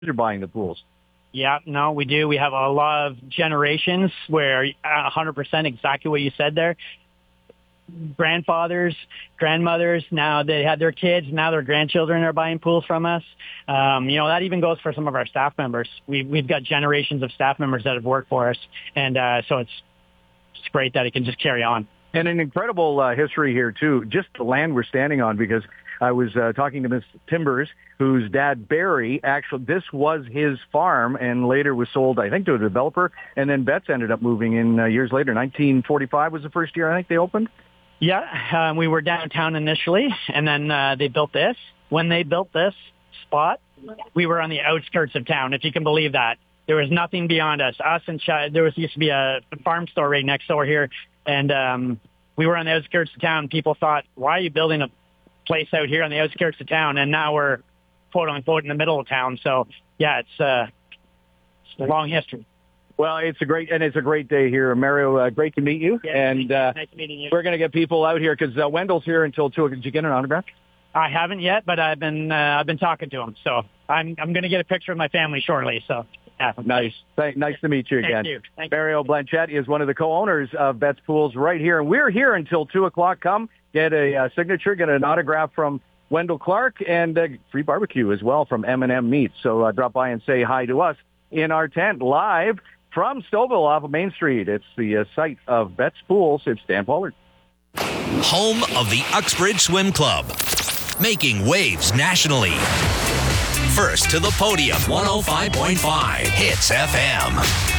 are buying the pools. Yeah, no, we do. We have a lot of generations where 100% exactly what you said there. Grandfathers, grandmothers, now they had their kids, now their grandchildren are buying pools from us. That even goes for some of our staff members. We've got generations of staff members that have worked for us, and so it's great that it can just carry on. And an incredible history here, too, just the land we're standing on, because I was talking to Miss Timbers, whose dad, Barry, actually, this was his farm and later was sold, I think, to a developer. And then Betts ended up moving in years later. 1945 was the first year, I think, they opened. Yeah, we were downtown initially, and then they built this. When they built this spot, we were on the outskirts of town, if you can believe that. There was nothing beyond us. There used to be a farm store right next door here, and we were on the outskirts of town. People thought, why are you building a place out here on the outskirts of town? And now we're, quote unquote, in the middle of town. So, yeah, it's a long history. Well, it's a great day here, Mario. Great to meet you. Yeah, and nice meeting you. We're going to get people out here because Wendell's here until 2. Did you get an autograph? I haven't yet, but I've been talking to him. So I'm going to get a picture of my family shortly. So. Yeah. Nice. Nice to meet you again. Thank you. Mario Blanchette is one of the co-owners of Betts Pools right here. And we're here until 2 o'clock. Come get a signature, get an autograph from Wendell Clark, and free barbecue as well from M&M Meats. So drop by and say hi to us in our tent live from Stouffville off of Main Street. It's the site of Betts Pools. It's Dan Pollard. Home of the Uxbridge Swim Club. Making waves nationally. First to the podium, 105.5 Hits FM.